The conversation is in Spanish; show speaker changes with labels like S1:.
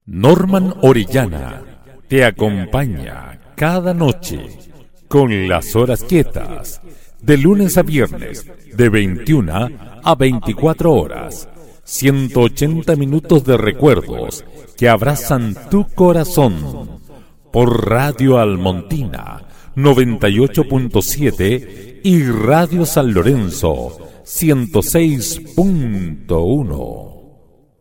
S1: Norman Orellana te acompaña cada noche con las horas quietas, de lunes a viernes, de 21 a 24 horas. 180 minutos de recuerdos que abrazan tu corazón. Por Radio Almontina 98.7 y Radio San Lorenzo 106.1.